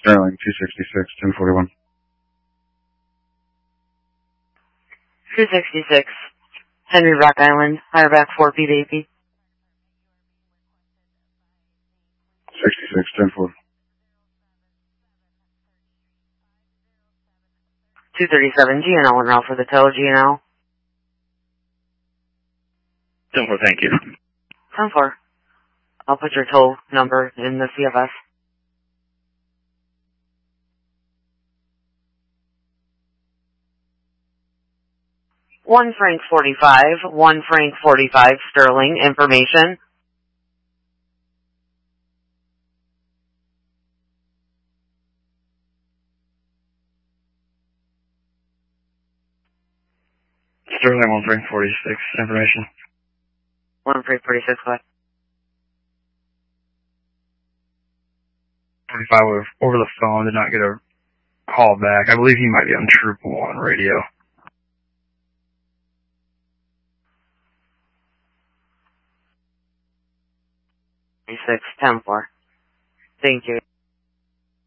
Sterling, 266, 1041. 266, Henry Rock Island, Fireback 4 BP. 66, 10-4. 237, GNL and out for the tow, GNL. 10-4, thank you. 10-4. I'll put your tow number in the CFS. One Frank 45, Sterling, information. Sterling, 1 Frank 46, information. 1 Frank 46, what? 45 over the phone, did not get a call back. I believe he might be on Troop 1 radio. 46, 10-4. Thank you.